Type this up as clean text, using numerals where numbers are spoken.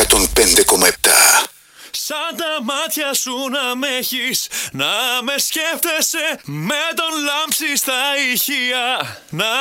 105,7. Σαν τα μάτια σου να με έχεις, να με σκέφτεσαι, με τον λάμψη στα ηχεία, να